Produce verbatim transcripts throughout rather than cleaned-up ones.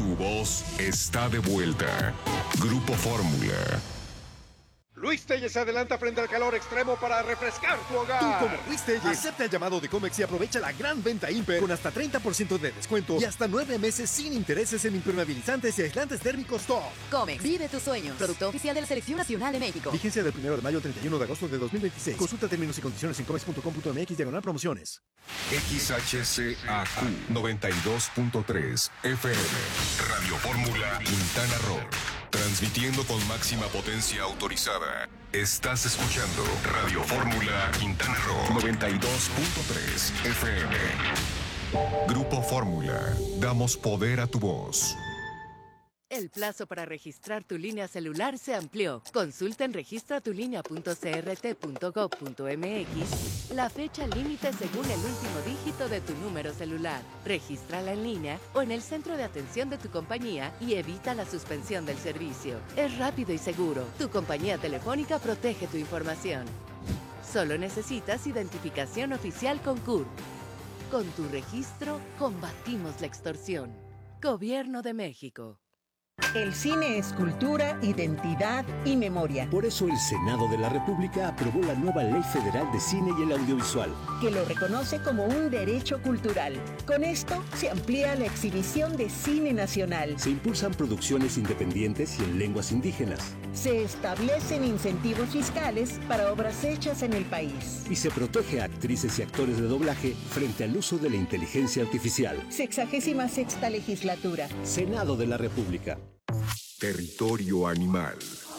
Tu voz está de vuelta. Grupo Fórmula. Luis Telles se adelanta frente al calor extremo para refrescar tu hogar. Tú, como Luis Telles, acepta el llamado de Comex y aprovecha la gran venta Imper con hasta treinta por ciento de descuento y hasta nueve meses sin intereses en impermeabilizantes y aislantes térmicos top. Comex, vive tus sueños. Producto oficial de la Selección Nacional de México. Vigencia del primero de mayo al treinta y uno de agosto de dos mil veintiséis. Consulta términos y condiciones en comex punto com punto mx diagonal promociones. X H C A Q noventa y dos punto tres F M. Radio Fórmula Quintana Roo. Transmitiendo con máxima potencia autorizada. Estás escuchando Radio Fórmula Quintana Roo noventa y dos punto tres F M. Grupo Fórmula. Damos poder a tu voz. El plazo para registrar tu línea celular se amplió. Consulta en registra tu línea punto c r t punto gov punto m x la fecha límite según el último dígito de tu número celular. Regístrala en línea o en el centro de atención de tu compañía y evita la suspensión del servicio. Es rápido y seguro. Tu compañía telefónica protege tu información. Solo necesitas identificación oficial con C U R. Con tu registro, combatimos la extorsión. Gobierno de México. El cine es cultura, identidad y memoria. Por eso el Senado de la República aprobó la nueva Ley Federal de Cine y el Audiovisual, que lo reconoce como un derecho cultural. Con esto se amplía la exhibición de cine nacional. Se impulsan producciones independientes y en lenguas indígenas. Se establecen incentivos fiscales para obras hechas en el país. Y se protege a actrices y actores de doblaje frente al uso de la inteligencia artificial. Sexagésima sexta legislatura. Senado de la República. Territorio animal.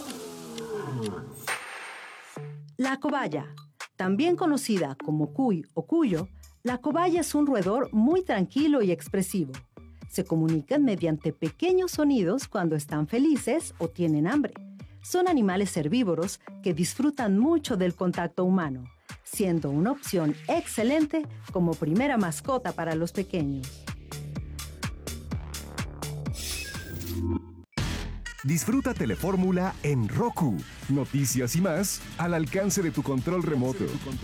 La cobaya, también conocida como cuy o cuyo, la cobaya es un roedor muy tranquilo y expresivo. Se comunican mediante pequeños sonidos cuando están felices o tienen hambre. Son animales herbívoros que disfrutan mucho del contacto humano, siendo una opción excelente como primera mascota para los pequeños. Disfruta Telefórmula en Roku. Noticias y más al alcance de tu control remoto.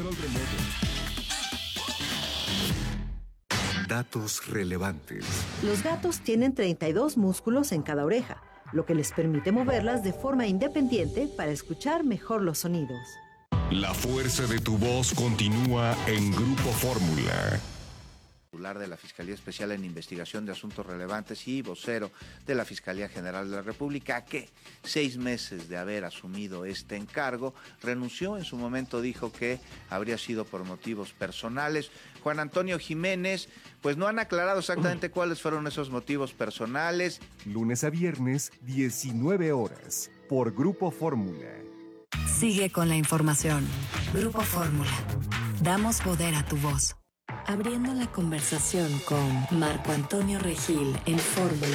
Datos relevantes. Los gatos tienen treinta y dos músculos en cada oreja, lo que les permite moverlas de forma independiente para escuchar mejor los sonidos. La fuerza de tu voz continúa en Grupo Fórmula. De la Fiscalía Especial en Investigación de Asuntos Relevantes y vocero de la Fiscalía General de la República, que seis meses de haber asumido este encargo, renunció. En su momento dijo que habría sido por motivos personales. Juan Antonio Jiménez, pues no han aclarado exactamente cuáles fueron esos motivos personales. Lunes a viernes, diecinueve horas, por Grupo Fórmula. Sigue con la información. Grupo Fórmula. Damos poder a tu voz. Abriendo la conversación con Marco Antonio Regil en Fórmula.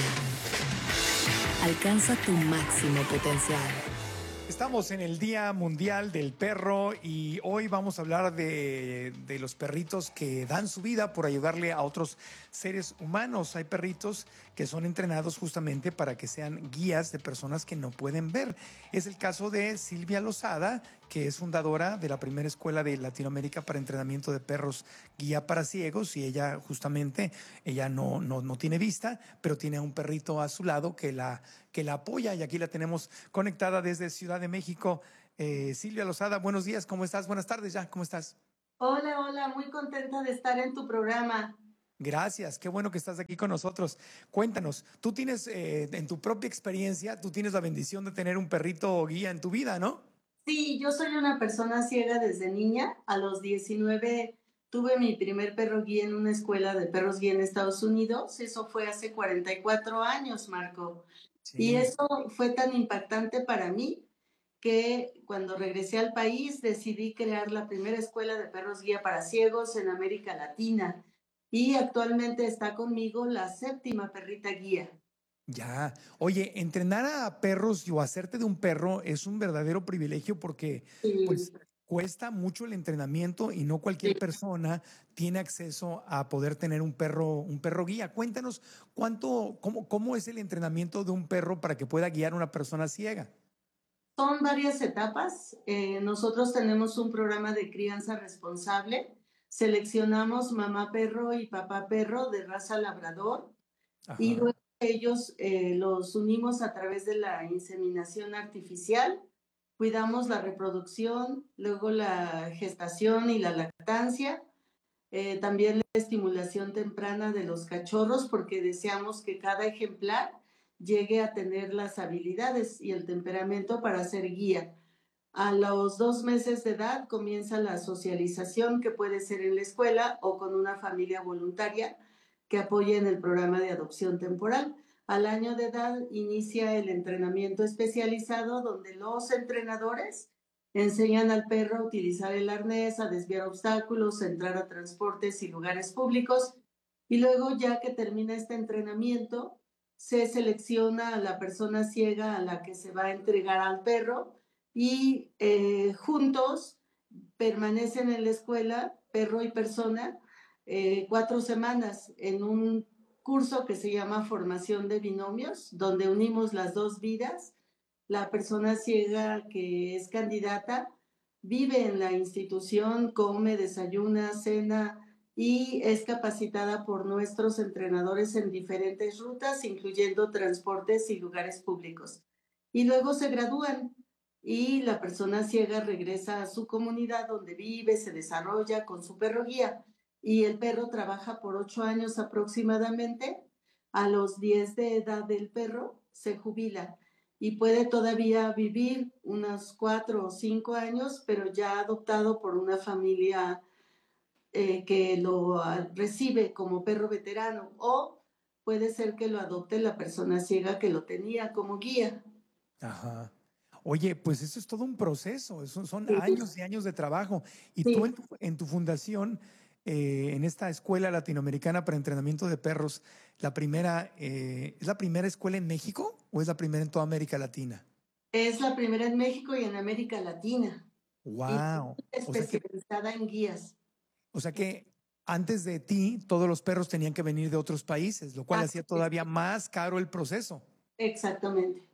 Alcanza tu máximo potencial. Estamos en el Día Mundial del Perro y hoy vamos a hablar de, de los perritos que dan su vida por ayudarle a otros seres humanos. Hay perritos que son entrenados justamente para que sean guías de personas que no pueden ver. Es el caso de Silvia Lozada, que es fundadora de la primera escuela de Latinoamérica para entrenamiento de perros guía para ciegos, y ella justamente, ella no, no, no tiene vista, pero tiene a un perrito a su lado que la, que la apoya, y aquí la tenemos conectada desde Ciudad de México. Eh, Silvia Lozada, buenos días, ¿cómo estás? Buenas tardes ya, ¿cómo estás? Hola, hola, muy contenta de estar en tu programa. Gracias, qué bueno que estás aquí con nosotros. Cuéntanos, tú tienes, eh, en tu propia experiencia, tú tienes la bendición de tener un perrito guía en tu vida, ¿no? Sí, yo soy una persona ciega desde niña. A los diecinueve tuve mi primer perro guía en una escuela de perros guía en Estados Unidos. Eso fue hace cuarenta y cuatro años, Marco. Sí. Y eso fue tan impactante para mí que cuando regresé al país decidí crear la primera escuela de perros guía para ciegos en América Latina. Y actualmente está conmigo la séptima perrita guía. Ya. Oye, entrenar a perros o hacerte de un perro es un verdadero privilegio porque sí. pues cuesta mucho el entrenamiento y no cualquier sí. persona tiene acceso a poder tener un perro, un perro guía. Cuéntanos cuánto, cómo, cómo es el entrenamiento de un perro para que pueda guiar a una persona ciega. Son varias etapas. Eh, nosotros tenemos un programa de crianza responsable. Seleccionamos mamá perro y papá perro de raza labrador. Ajá. Y luego ellos eh, los unimos a través de la inseminación artificial, cuidamos la reproducción, luego la gestación y la lactancia, eh, también la estimulación temprana de los cachorros, porque deseamos que cada ejemplar llegue a tener las habilidades y el temperamento para ser guía. A los dos meses de edad comienza la socialización, que puede ser en la escuela o con una familia voluntaria que apoye en el programa de adopción temporal. Al año de edad inicia el entrenamiento especializado, donde los entrenadores enseñan al perro a utilizar el arnés, a desviar obstáculos, a entrar a transportes y lugares públicos. Y luego, ya que termina este entrenamiento, se selecciona a la persona ciega a la que se va a entregar al perro y eh, juntos permanecen en la escuela, perro y persona, eh, cuatro semanas en un curso que se llama Formación de Binomios, donde unimos las dos vidas. La persona ciega que es candidata vive en la institución, come, desayuna, cena y es capacitada por nuestros entrenadores en diferentes rutas, incluyendo transportes y lugares públicos. Y luego se gradúan y la persona ciega regresa a su comunidad donde vive, se desarrolla con su perro guía. Y el perro trabaja por ocho años aproximadamente. A los diez de edad del perro se jubila y puede todavía vivir unos cuatro o cinco años, pero ya adoptado por una familia eh, que lo uh, recibe como perro veterano, o puede ser que lo adopte la persona ciega que lo tenía como guía. Ajá. Oye, pues eso es todo un proceso, eso son Sí. años y años de trabajo. Y Sí. tú en tu, en tu fundación, eh, en esta Escuela Latinoamericana para Entrenamiento de Perros, la primera, eh, ¿es la primera escuela en México o es la primera en toda América Latina? Es la primera en México y en América Latina. ¡Wow! Y especializada en guías. O sea que antes de ti, todos los perros tenían que venir de otros países, lo cual Ah, hacía sí. todavía más caro el proceso. Exactamente.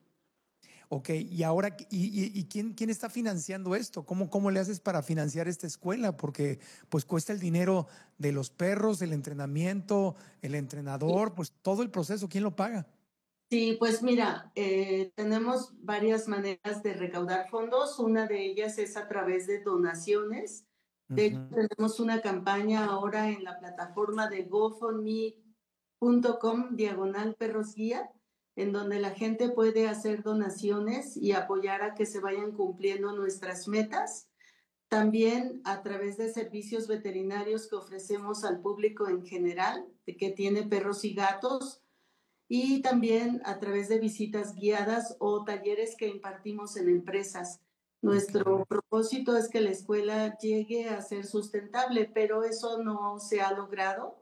Ok, y ahora, ¿y, y, y quién, quién está financiando esto? ¿Cómo, ¿Cómo le haces para financiar esta escuela? Porque pues cuesta el dinero de los perros, el entrenamiento, el entrenador, pues todo el proceso, ¿quién lo paga? Sí, pues mira, eh, tenemos varias maneras de recaudar fondos. Una de ellas es a través de donaciones. De hecho, Ujú. tenemos una campaña ahora en la plataforma de gofundme punto com diagonal perros guía, en donde la gente puede hacer donaciones y apoyar a que se vayan cumpliendo nuestras metas. También a través de servicios veterinarios que ofrecemos al público en general, de que tiene perros y gatos, y también a través de visitas guiadas o talleres que impartimos en empresas. Nuestro Ok. propósito es que la escuela llegue a ser sustentable, pero eso no se ha logrado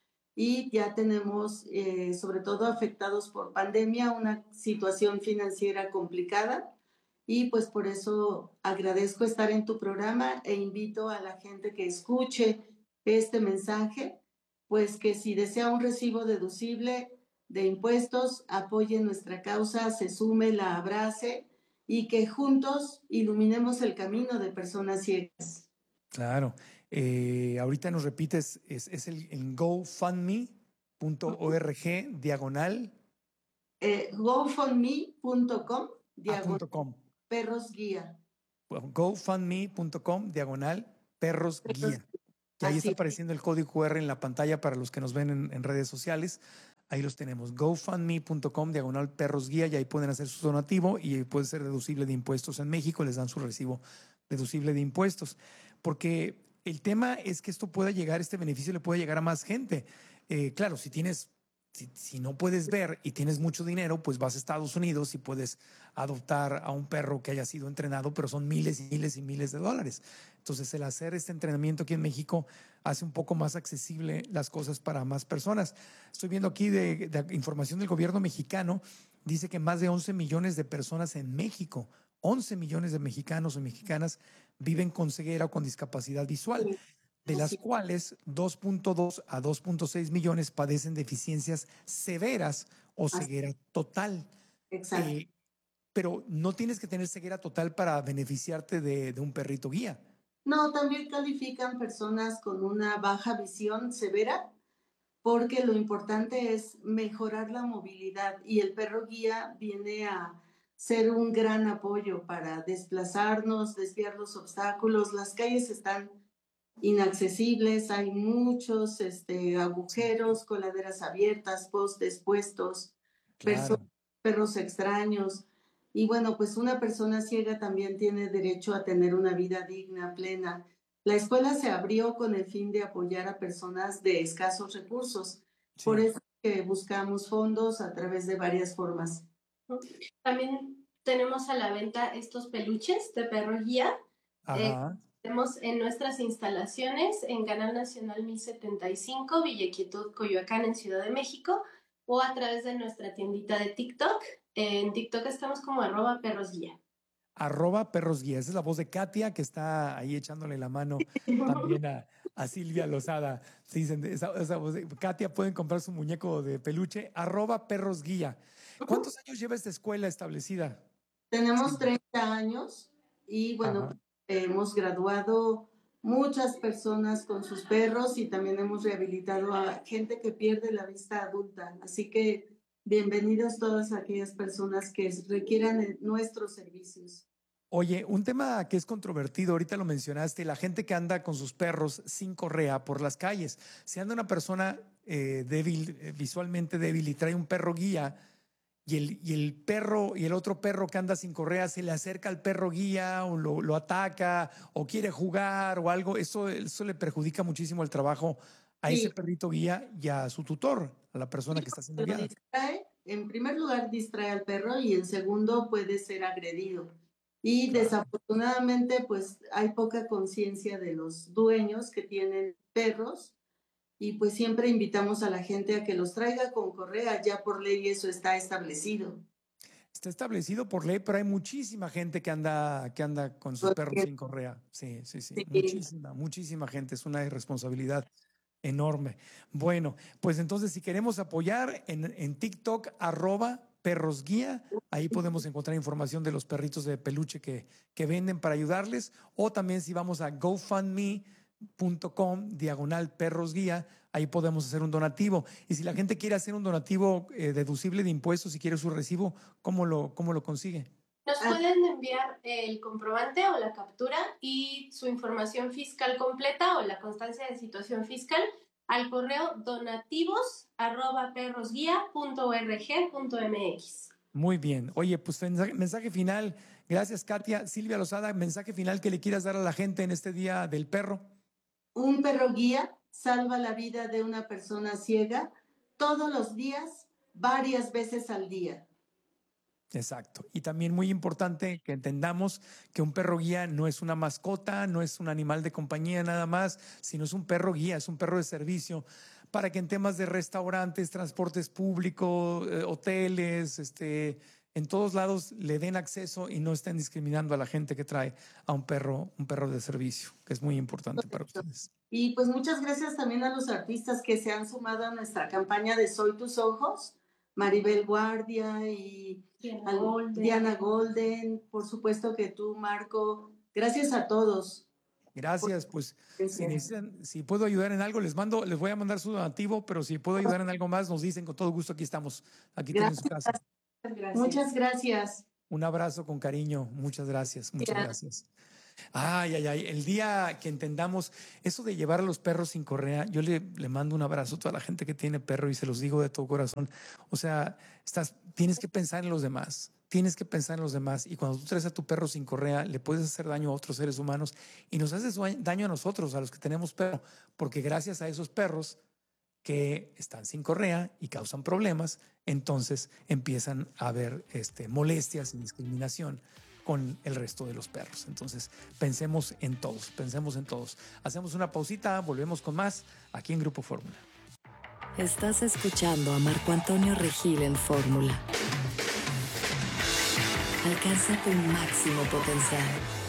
y ya tenemos, eh, sobre todo afectados por pandemia, una situación financiera complicada y pues por eso agradezco estar en tu programa e invito a la gente que escuche este mensaje, pues que si desea un recibo deducible de impuestos, apoye nuestra causa, se sume, la abrace y que juntos iluminemos el camino de personas ciegas. Claro. Eh, ahorita nos repites, es, es el, el gofundme punto org diagonal. Eh, gofundme punto com Ah, diagonal punto com. perros guía. Bueno, gofundme punto com diagonal perros Perros- guía. Que ahí Así está es. apareciendo el código cu erre en la pantalla para los que nos ven en, en redes sociales. Ahí los tenemos, gofundme punto com diagonal perros guía, y ahí pueden hacer su donativo y puede ser deducible de impuestos en México, les dan su recibo deducible de impuestos. Porque el tema es que esto pueda llegar, este beneficio le puede llegar a más gente. Eh, claro, si tienes, si, si no puedes ver y tienes mucho dinero, pues vas a Estados Unidos y puedes adoptar a un perro que haya sido entrenado, pero son miles y miles y miles de dólares. Entonces, el hacer este entrenamiento aquí en México hace un poco más accesible las cosas para más personas. Estoy viendo aquí de, de información del gobierno mexicano, dice que más de once millones de personas en México, once millones de mexicanos o mexicanas viven con ceguera o con discapacidad visual, de las cuales dos punto dos a dos punto seis millones padecen deficiencias severas o ceguera total. Exacto. Eh, pero no tienes que tener ceguera total para beneficiarte de, de un perrito guía. No, también califican personas con una baja visión severa porque lo importante es mejorar la movilidad y el perro guía viene a ser un gran apoyo para desplazarnos, desviar los obstáculos. Las calles están inaccesibles, hay muchos este, agujeros, coladeras abiertas, postes puestos, Claro. perso- perros extraños. Y bueno, pues una persona ciega también tiene derecho a tener una vida digna, plena. La escuela se abrió con el fin de apoyar a personas de escasos recursos. Sí. Por eso que buscamos fondos a través de varias formas. También tenemos a la venta estos peluches de perro guía. Eh, Ajá. tenemos en nuestras instalaciones en Canal Nacional mil setenta y cinco, Villa Quietud, Coyoacán, en Ciudad de México, o a través de nuestra tiendita de TikTok. En TikTok estamos como arroba perros guía. Arroba perros guía. Esa es la voz de Katia, que está ahí echándole la mano también a, a Silvia Lozada. Se dicen, esa, esa voz de Katia, pueden comprar su muñeco de peluche. Arroba perros guía. ¿Cuántos años lleva esta escuela establecida? Tenemos treinta años y bueno, Ajá. hemos graduado muchas personas con sus perros y también hemos rehabilitado a gente que pierde la vista adulta. Así que bienvenidas todas aquellas personas que requieran de nuestros servicios. Oye, un tema que es controvertido, ahorita lo mencionaste, la gente que anda con sus perros sin correa por las calles. Si anda una persona eh, débil, eh, visualmente débil, y trae un perro guía, y el, y el perro y el otro perro que anda sin correa se le acerca al perro guía o lo, lo ataca o quiere jugar o algo, eso, eso le perjudica muchísimo el trabajo a Sí. ese perrito guía y a su tutor, a la persona que está siendo Lo guiada. distrae, en primer lugar distrae al perro y en segundo puede ser agredido. Y desafortunadamente pues hay poca conciencia de los dueños que tienen perros y pues siempre invitamos a la gente a que los traiga con correa, ya por ley eso está establecido. Está establecido por ley, pero hay muchísima gente que anda, que anda con sus perros sin correa. Sí, sí, sí, Sí. muchísima, muchísima gente. Es una irresponsabilidad enorme. Bueno, pues entonces si queremos apoyar en, en TikTok, arroba perros guía, ahí podemos encontrar información de los perritos de peluche que, que venden para ayudarles, o también si vamos a GoFundMe punto com diagonal perros guía, ahí podemos hacer un donativo. Y si la gente quiere hacer un donativo eh, deducible de impuestos y quiere su recibo, ¿cómo lo, cómo lo consigue? Nos pueden enviar el comprobante o la captura y su información fiscal completa o la constancia de situación fiscal al correo donativos arroba perrosguía punto org punto mx. Muy bien. Oye, pues mensaje, mensaje final. Gracias, Katia. Silvia Lozada, mensaje final que le quieras dar a la gente en este Día del Perro. Un perro guía salva la vida de una persona ciega todos los días, varias veces al día. Exacto. Y también muy importante que entendamos que un perro guía no es una mascota, no es un animal de compañía nada más, sino es un perro guía, es un perro de servicio para que en temas de restaurantes, transportes públicos, eh, hoteles, este, en todos lados le den acceso y no estén discriminando a la gente que trae a un perro, un perro de servicio, que es muy importante para ustedes. Y pues muchas gracias también a los artistas que se han sumado a nuestra campaña de Soy tus ojos, Maribel Guardia y Diana al- Golden. Diana Golden, por supuesto que tú, Marco. Gracias a todos. Gracias, pues si necesitan, si puedo ayudar en algo, les mando, les voy a mandar su donativo, pero si puedo ayudar en algo más, nos dicen con todo gusto, aquí estamos, aquí tienen su casa. Muchas gracias. Un abrazo con cariño, muchas gracias, muchas Gracias. gracias. Ay, ay, ay, el día que entendamos eso de llevar a los perros sin correa, yo le, le mando un abrazo a toda la gente que tiene perro y se los digo de todo corazón. O sea, estás, tienes que pensar en los demás, tienes que pensar en los demás y cuando tú traes a tu perro sin correa, le puedes hacer daño a otros seres humanos y nos haces daño a nosotros, a los que tenemos perro, porque gracias a esos perros que están sin correa y causan problemas, entonces empiezan a haber este, molestias y discriminación con el resto de los perros. Entonces, pensemos en todos, pensemos en todos. Hacemos una pausita, volvemos con más aquí en Grupo Fórmula. Estás escuchando a Marco Antonio Regil en Fórmula. Alcanza tu máximo potencial.